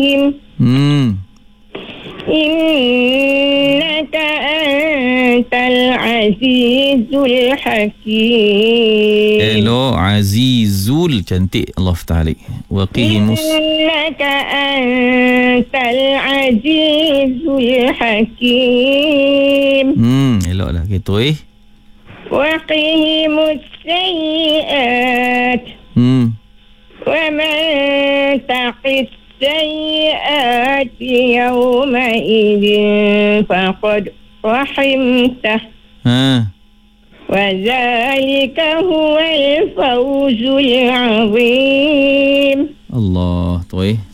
Innaka antal azizul hakim. Hello, Azizul. Cantik. Allah Ta'ala. Waqihimus. Innaka antal azizul hakim. Elok lah. Gitu Waqihimus sayyiat. Wa man taqis السيئات يومئذ فقد رحمته وذلك هو الفوز العظيم. الله طيب